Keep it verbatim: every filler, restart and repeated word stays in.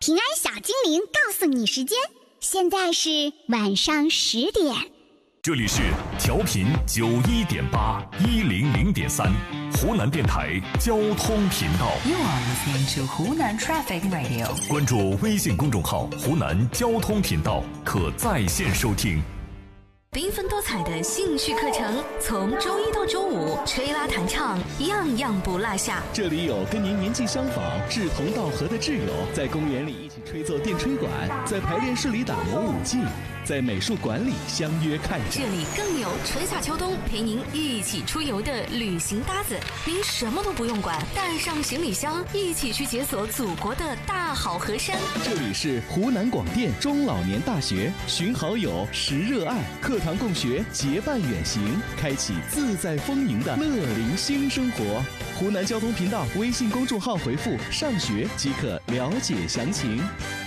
平安小精灵告诉你时间，现在是晚上十点。 这里是调频九一点八一零零点三，湖南电台交通频道。 You are listening to 湖南 Traffic Radio。 关注微信公众号“湖南交通频道”，可在线收听。 缤纷多彩的兴趣课程，从周一到周五，吹拉弹唱，样样不落下。 这里有跟您年纪相仿、志同道合的挚友，在公园里一起吹奏电吹管，在排练室里打磨舞技，在美术馆里相约看展。 这里更有春夏秋冬陪您一起出游的旅行搭子，您什么都不用管，带上行李箱，一起去解锁祖国的大好河山。 这里是湖南广电中老年大学，寻好友，识热爱，课堂共学，结伴远行，开启自在丰盈的乐龄新生活。湖南交通频道微信公众号回复“上学”即可了解详情。